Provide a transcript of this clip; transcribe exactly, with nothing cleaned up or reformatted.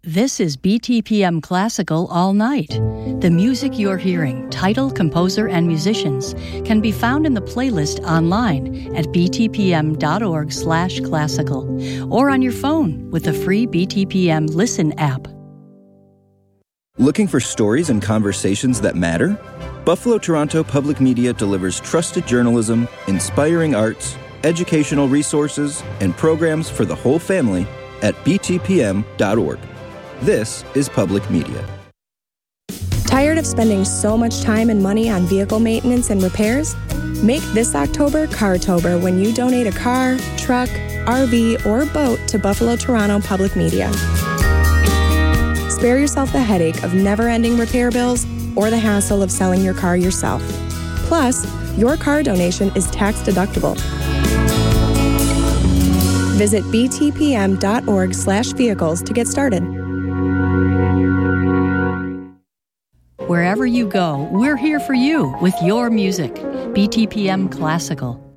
This is B T P M Classical All Night. The music you're hearing, title, composer, and musicians, can be found in the playlist online at btpm.org slash classical or on your phone with the free B T P M Listen app. Looking for stories and conversations that matter? Buffalo Toronto Public Media delivers trusted journalism, inspiring arts, educational resources, and programs for the whole family at b t p m dot org. This is public media. Tired of spending so much time and money on vehicle maintenance and repairs? Make this October Cartober when you donate a car, truck, R V, or boat to Buffalo Toronto Public Media. Spare yourself the headache of never-ending repair bills or the hassle of selling your car yourself. Plus, your car donation is tax deductible. Visit btpm.org slash vehicles to get started. Wherever you go, we're here for you with your music. B T P M Classical.